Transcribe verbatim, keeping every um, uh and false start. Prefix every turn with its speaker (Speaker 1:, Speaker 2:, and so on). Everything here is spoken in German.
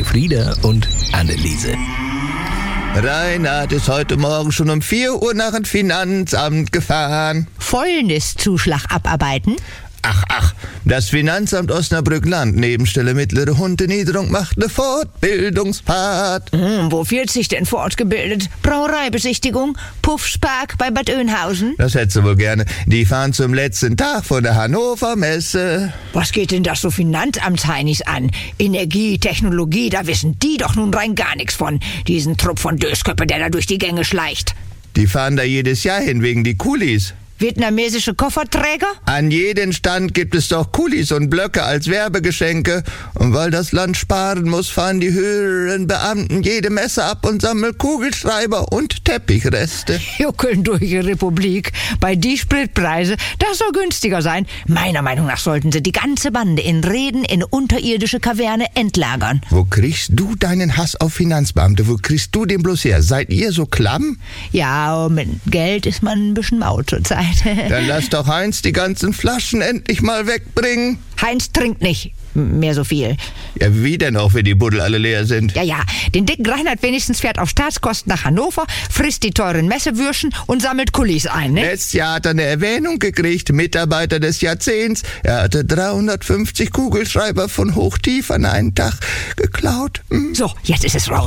Speaker 1: Frieda und Anneliese.
Speaker 2: Reinhard ist heute Morgen schon um vier Uhr nach dem Finanzamt gefahren.
Speaker 3: Fäulniszuschlag abarbeiten?
Speaker 2: Ach, ach, das Finanzamt Osnabrück-Land, Nebenstelle Mittlere Hundeniederung, macht eine Fortbildungsfahrt.
Speaker 3: Hm, wo wird sich denn fortgebildet? Brauereibesichtigung? Puffspark bei Bad Oeynhausen?
Speaker 2: Das hättest du wohl gerne. Die fahren zum letzten Tag von der Hannover Messe.
Speaker 3: Was geht denn das so Finanzamtsheinis an? Energie, Technologie, da wissen die doch nun rein gar nichts von. Diesen Trupp von Dösköppe, der da durch die Gänge schleicht.
Speaker 2: Die fahren da jedes Jahr hin wegen die Kulis.
Speaker 3: Vietnamesische Kofferträger?
Speaker 2: An jedem Stand gibt es doch Kulis und Blöcke als Werbegeschenke. Und weil das Land sparen muss, fahren die höheren Beamten jede Messe ab und sammeln Kugelschreiber und Teppichreste.
Speaker 3: Juckeln durch die Republik. Bei die Spritpreise, das soll günstiger sein. Meiner Meinung nach sollten sie die ganze Bande in Reden in unterirdische Kaverne entlagern.
Speaker 2: Wo kriegst du deinen Hass auf Finanzbeamte? Wo kriegst du den bloß her? Seid ihr so klamm?
Speaker 3: Ja, mit Geld ist man ein bisschen mau zur Zeit.
Speaker 2: Dann lass doch Heinz die ganzen Flaschen endlich mal wegbringen.
Speaker 3: Heinz trinkt nicht mehr so viel.
Speaker 2: Ja, wie denn auch, wenn die Buddel alle leer sind?
Speaker 3: Ja, ja, den dicken Reinhard wenigstens fährt auf Staatskosten nach Hannover, frisst die teuren Messewürschen und sammelt Kulis ein, ne?
Speaker 2: Letztes Jahr hat er eine Erwähnung gekriegt, Mitarbeiter des Jahrzehnts. Er hatte dreihundertfünfzig Kugelschreiber von Hochtief an einen Tag geklaut. Hm.
Speaker 3: So, jetzt ist es raus.